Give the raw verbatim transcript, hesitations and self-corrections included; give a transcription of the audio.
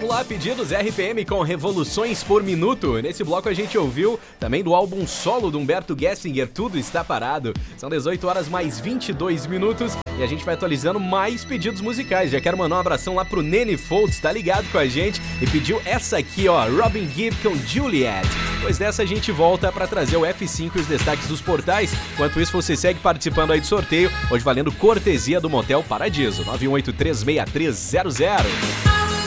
lá, pedidos R P M com Revoluções por Minuto. Nesse bloco a gente ouviu também do álbum solo do Humberto Gessinger, Tudo Está Parado. São dezoito horas mais vinte e dois minutos e a gente vai atualizando mais pedidos musicais. Já quero mandar um abração lá pro Nene Foltz, tá ligado com a gente e pediu essa aqui, ó, Robin Gibb com Juliet. Pois dessa a gente volta pra trazer o F cinco e os destaques dos portais. Enquanto isso, você segue participando aí do sorteio, hoje valendo cortesia do Motel Paradiso, nove um oito três seis três zero zero.